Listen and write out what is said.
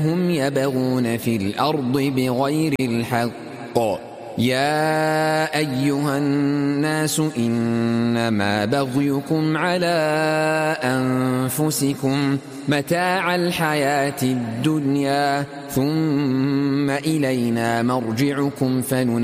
هم يبغون في الأرض بغير الحق. يا أيها الناس إنما بغيكم على أنفسكم متاع الحياة الدنيا ثم إلينا مرجعكم